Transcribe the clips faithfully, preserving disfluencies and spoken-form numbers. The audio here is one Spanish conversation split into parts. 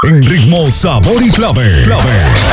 En ritmo, sabor y clave. Clave.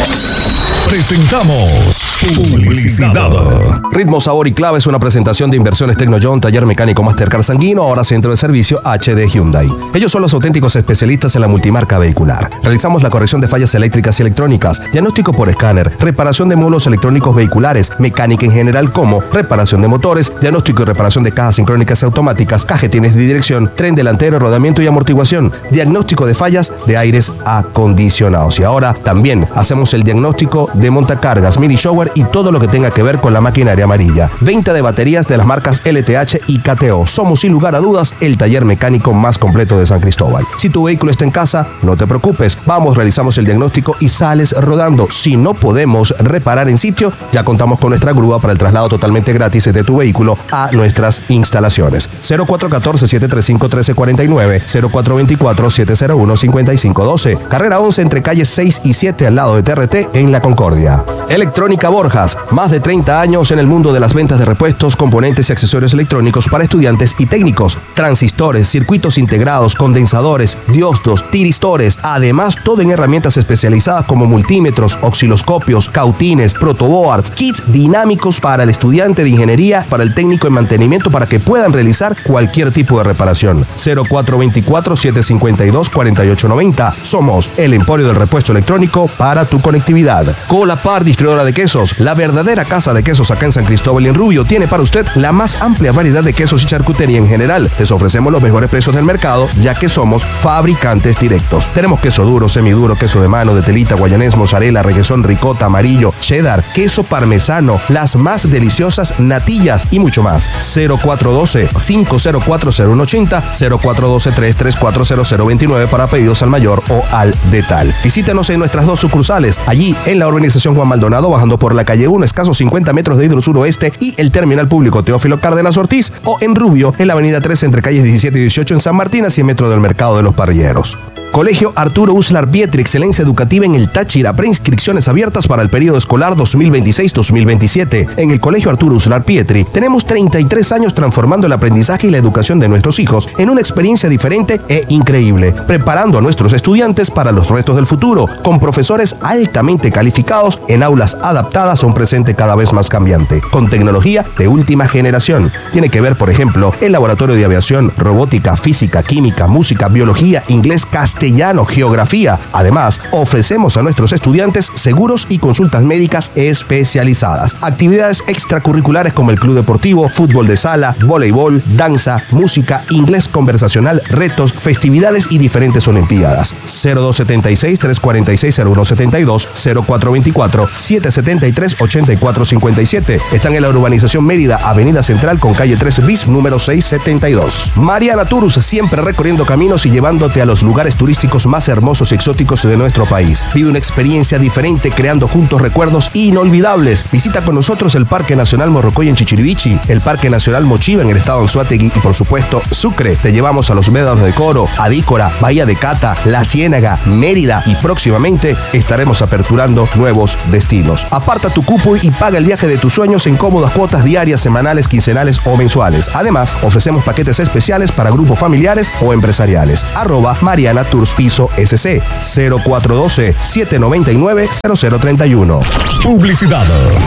Presentamos Publicidad. Ritmo, sabor y clave es una presentación de Inversiones Tecnoyon, taller mecánico Mastercar Sanguino, ahora centro de servicio H D Hyundai. Ellos son los auténticos especialistas en la multimarca vehicular. Realizamos la corrección de fallas eléctricas y electrónicas, diagnóstico por escáner, reparación de módulos electrónicos vehiculares, mecánica en general como reparación de motores, diagnóstico y reparación de cajas sincrónicas y automáticas, cajetines de dirección, tren delantero, rodamiento y amortiguación, diagnóstico de fallas de aires acondicionados. Y ahora también hacemos el diagnóstico de montacargas, mini shower y todo lo que tenga que ver con la maquinaria amarilla. Venta de baterías de las marcas L T H y K T O. Somos sin lugar a dudas el taller mecánico más completo de San Cristóbal. Si tu vehículo está en casa, no te preocupes. Vamos, realizamos el diagnóstico y sales rodando. Si no podemos reparar en sitio, ya contamos con nuestra grúa para el traslado totalmente gratis de tu vehículo a nuestras instalaciones. cero cuatro uno cuatro, siete tres cinco, uno tres cuatro nueve, cero cuatro dos cuatro, siete cero uno, cinco cinco uno dos. Carrera once entre calles seis y siete al lado de T R T en La Concordia. Electrónica Borjas, más de treinta años en el mundo de las ventas de repuestos, componentes y accesorios electrónicos para estudiantes y técnicos, transistores, circuitos integrados, condensadores, diosdos, tiristores, además todo en herramientas especializadas como multímetros, osciloscopios, cautines, protoboards, kits dinámicos para el estudiante de ingeniería, para el técnico en mantenimiento, para que puedan realizar cualquier tipo de reparación. cero cuatro dos cuatro, siete cinco dos, cuatro ocho nueve cero. Somos el emporio del repuesto electrónico para tu conectividad. Colapar, distribuidora de quesos, la verdadera casa de quesos acá en San Cristóbal y en Rubio, tiene para usted la más amplia variedad de quesos y charcutería en general. Les ofrecemos los mejores precios del mercado, ya que somos fabricantes directos. Tenemos queso duro, semiduro, queso de mano, de telita, guayanés, mozzarella, requesón, ricota, amarillo, cheddar, queso parmesano, las más deliciosas natillas y mucho más. cero cuatro uno dos, cinco cero cuatro, cero uno ocho cero, cero cuatro uno dos, tres tres cuatro cero cero dos nueve para pedidos al mayor o al detal. Visítanos en nuestras dos sucursales, allí en la urbanización Juan Maldonado, bajando por la calle uno, escasos cincuenta metros de Hidrosuroeste, y el terminal público Teófilo Cárdenas Ortiz, o en Rubio, en la avenida tres entre calles diecisiete y dieciocho en San Martín, a cien metros del mercado de los Parrilleros. Colegio Arturo Uslar Pietri, excelencia educativa en el Táchira, preinscripciones abiertas para el periodo escolar dos mil veintiséis dos mil veintisiete. En el Colegio Arturo Uslar Pietri tenemos treinta y tres años transformando el aprendizaje y la educación de nuestros hijos en una experiencia diferente e increíble, preparando a nuestros estudiantes para los retos del futuro, con profesores altamente calificados en aulas adaptadas a un presente cada vez más cambiante, con tecnología de última generación. Tiene que ver, por ejemplo, el laboratorio de aviación, robótica, física, química, música, biología, inglés, castellano, castellano, geografía. Además, ofrecemos a nuestros estudiantes seguros y consultas médicas especializadas. Actividades extracurriculares como el club deportivo, fútbol de sala, voleibol, danza, música, inglés conversacional, retos, festividades y diferentes olimpiadas. cero dos siete seis, tres cuatro seis, cero uno siete dos, cero cuatro dos cuatro, siete siete tres, ocho cuatro cinco siete. Están en la urbanización Mérida, Avenida Central con calle tres bis, número seiscientos setenta y dos. Mariana Tours, siempre recorriendo caminos y llevándote a los lugares turísticos más hermosos y exóticos de nuestro país. Vive una experiencia diferente creando juntos recuerdos inolvidables. Visita con nosotros el Parque Nacional Morrocoy en Chichirivichi, el Parque Nacional Mochiva en el estado Anzoátegui y por supuesto Sucre. Te llevamos a los Médanos de Coro, Adícora, Bahía de Cata, La Ciénaga, Mérida y próximamente estaremos aperturando nuevos destinos. Aparta tu cupo y paga el viaje de tus sueños en cómodas cuotas diarias, semanales, quincenales o mensuales. Además, ofrecemos paquetes especiales para grupos familiares o empresariales. Arroba Mariana Tours Piso S C, cero cuatro uno dos, siete nueve nueve, cero cero tres uno. Publicidad.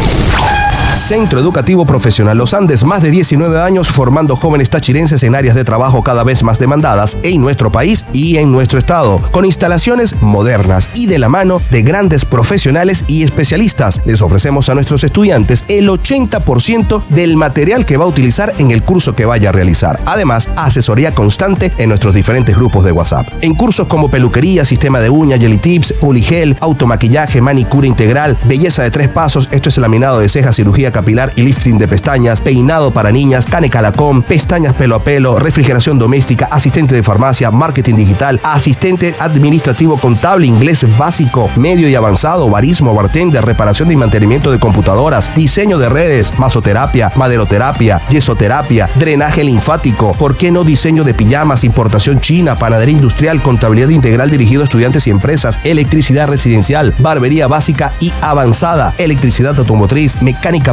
Centro Educativo Profesional Los Andes, más de diecinueve años formando jóvenes tachirenses en áreas de trabajo cada vez más demandadas en nuestro país y en nuestro estado, con instalaciones modernas y de la mano de grandes profesionales y especialistas. Les ofrecemos a nuestros estudiantes el ochenta por ciento del material que va a utilizar en el curso que vaya a realizar. Además, asesoría constante en nuestros diferentes grupos de WhatsApp. En cursos como peluquería, sistema de uñas, jelly tips, poligel, automaquillaje, manicura integral, belleza de tres pasos, esto es laminado de cejas, cirugía capilar y lifting de pestañas, peinado para niñas, cane calacón, pestañas pelo a pelo, refrigeración doméstica, asistente de farmacia, marketing digital, asistente administrativo contable, inglés básico, medio y avanzado, barismo, bartender, reparación y mantenimiento de computadoras, diseño de redes, masoterapia, maderoterapia, yesoterapia, drenaje linfático, ¿por qué no diseño de pijamas, importación china, panadería industrial, contabilidad integral dirigido a estudiantes y empresas, electricidad residencial, barbería básica y avanzada, electricidad automotriz, mecánica para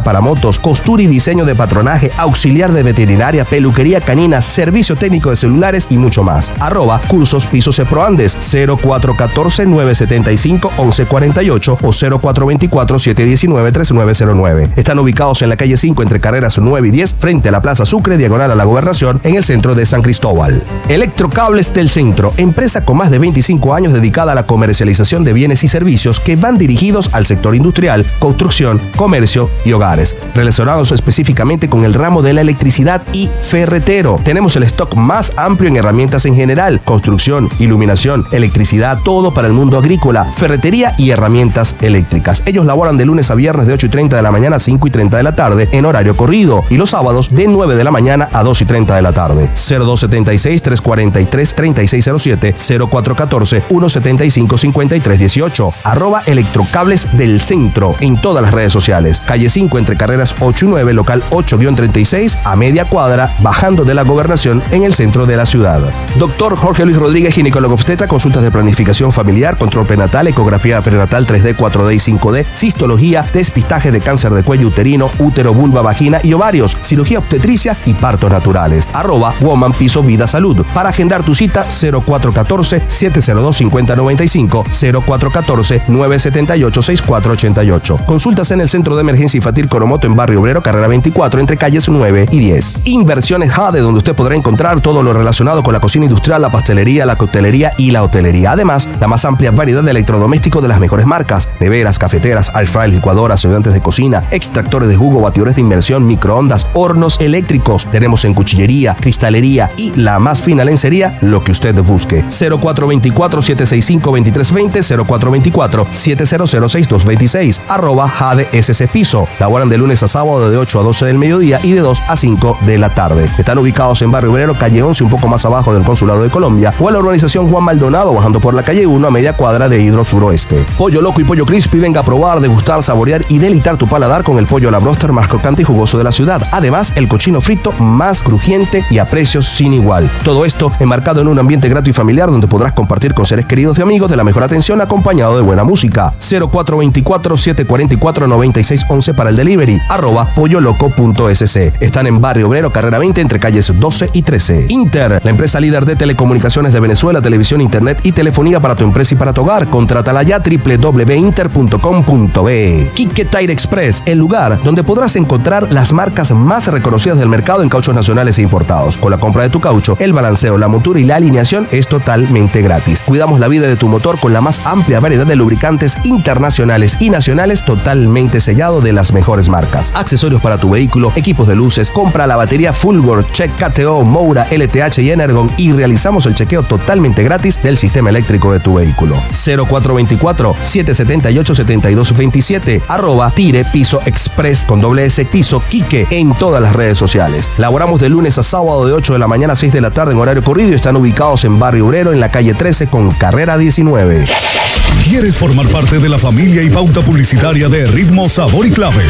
para motos, costura y diseño de patronaje, auxiliar de veterinaria, peluquería canina, servicio técnico de celulares y mucho más. Arroba Cursos Pisos Ceproandes cero cuatro uno cuatro, nueve siete cinco, once cuarenta y ocho o cero cuatro dos cuatro, siete uno nueve, tres nueve cero nueve. Están ubicados en la calle cinco entre carreras nueve y diez frente a la Plaza Sucre, diagonal a la Gobernación, en el centro de San Cristóbal. Electrocables del Centro, empresa con más de veinticinco años dedicada a la comercialización de bienes y servicios que van dirigidos al sector industrial, construcción, comercio y hogares, relacionados específicamente con el ramo de la electricidad y ferretero. Tenemos el stock más amplio en herramientas en general, construcción, iluminación, electricidad, todo para el mundo agrícola, ferretería y herramientas eléctricas. Ellos laboran de lunes a viernes de ocho y treinta de la mañana a cinco y treinta de la tarde en horario corrido y los sábados de nueve de la mañana a dos y treinta de la tarde. cero dos siete seis, tres cuatro tres, tres seis cero siete, cero cuatro uno cuatro, uno siete cinco, cinco tres uno ocho. Arroba Electrocables del Centro en todas las redes sociales. Calle cinco entre carreras ocho y nueve, local ocho treinta y seis, a media cuadra, bajando de la Gobernación en el centro de la ciudad. Doctor Jorge Luis Rodríguez, ginecólogo obstetra, consultas de planificación familiar, control prenatal, ecografía prenatal tres D, cuatro D y cinco D, cistología, despistaje de cáncer de cuello uterino, útero, vulva, vagina y ovarios, cirugía obstetricia y partos naturales. Arroba Woman Piso Vida Salud. Para agendar tu cita, cero cuatro uno cuatro, siete cero dos, cinco cero nueve cinco, cero cuatro uno cuatro, nueve siete ocho, seis cuatro ocho ocho. Consultas en el Centro de Emergencia Infantil Coromoto en Barrio Obrero, carrera veinticuatro, entre calles nueve y diez. Inversiones Jade, donde usted podrá encontrar todo lo relacionado con la cocina industrial, la pastelería, la coctelería y la hotelería. Además, la más amplia variedad de electrodomésticos de las mejores marcas: neveras, cafeteras, air fryers, licuadoras, ayudantes de cocina, extractores de jugo, batidores de inmersión, microondas, hornos eléctricos. Tenemos en cuchillería, cristalería y la más fina lencería, lo que usted busque. cero cuatro dos cuatro, siete seis cinco, dos tres dos cero, cero cuatro dos cuatro, siete cero cero, seis dos dos seis. Arroba Jade S C Piso. Laboran de lunes a sábado de ocho a doce del mediodía y de dos a cinco de la tarde. Están ubicados en Barrio Obrero, calle once, un poco más abajo del Consulado de Colombia, o en la urbanización Juan Maldonado, bajando por la calle uno a media cuadra de Hidro Suroeste. Pollo Loco y Pollo Crispy, venga a probar, degustar, saborear y deleitar tu paladar con el pollo a la broster más crocante y jugoso de la ciudad. Además, el cochino frito más crujiente y a precios sin igual. Todo esto enmarcado en un ambiente grato y familiar donde podrás compartir con seres queridos y amigos de la mejor atención acompañado de buena música. cero cuatro dos cuatro, siete cuatro cuatro, nueve seis uno uno para el delivery. Arroba polloloco punto s c. Están en Barrio Obrero, carrera veinte, entre calles doce y trece. Inter, la empresa líder de telecomunicaciones de Venezuela, televisión, internet y telefonía para tu empresa y para tu hogar. Contrátala ya, doble u doble u doble u punto inter punto com punto be. Quique Tire Express, el lugar donde podrás encontrar las marcas más reconocidas del mercado en cauchos nacionales e importados. Con la compra de tu caucho, el balanceo, la montura y la alineación es totalmente gratis. Cuidamos la vida de tu motor con la más amplia variedad de lubricantes internacionales y nacionales totalmente sellado de las mejores marcas. Accesorios para tu vehículo, equipos de luces, compra la batería Fulgor, Check K T O, Moura, L T H y Energon y realizamos el chequeo totalmente gratis del sistema eléctrico de tu vehículo. cero cuatro dos cuatro, siete siete ocho, siete dos dos siete. Arroba Tire Piso Express con doble S Piso Quique en todas las redes sociales. Laboramos de lunes a sábado de ocho de la mañana a seis de la tarde en horario corrido y están ubicados en Barrio Obrero en la calle trece con carrera diecinueve. ¿Quieres formar parte de la familia y pauta publicitaria de Ritmo, Sabor y Clave?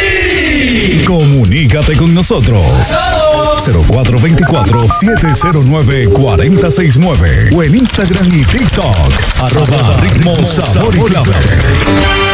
¡Sí! Comunícate con nosotros. cero cuatro dos cuatro, siete cero nueve, cuatro cero seis nueve o en Instagram y TikTok. Arroba Ritmo, Sabor y Clave.